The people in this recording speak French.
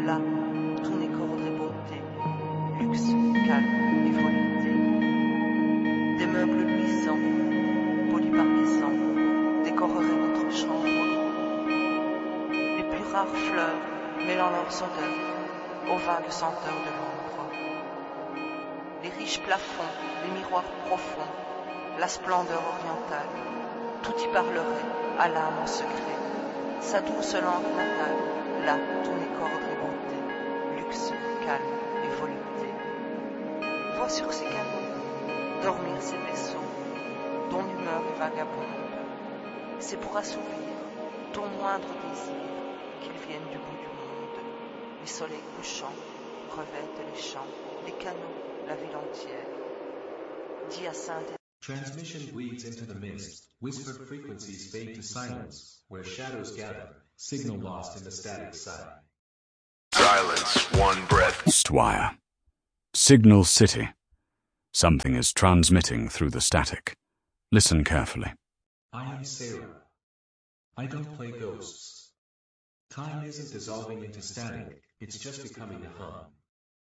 Là, tout n'est qu'ordre et beauté, luxe, calme et volupté. Des meubles luisants, polis par les ans, décoreraient notre chambre. Les plus rares fleurs mêlant leurs odeurs aux vagues senteurs de l'ombre. Les riches plafonds, les miroirs profonds, la splendeur orientale, tout y parlerait à l'âme en secret, sa douce langue natale. Là, tout n'est qu'ordre et beauté, luxe, calme et volupté. Vois sur ces canaux dormir ces vaisseaux, dont l'humeur est vagabonde. C'est pour assouvir ton moindre désir qu'ils viennent du bout du monde. Les soleils couchants revêtent les champs, les canaux, la ville entière. Dis à Sainte. Transmission bleeds into the mist, whispered frequencies fade to silence, where shadows gather, signal lost in the static sigh. Silence, one breath. Stwire. Signal City. Something is transmitting through the static. Listen carefully. I am Sarah. I don't play ghosts. Time isn't dissolving into static, it's just becoming a hum.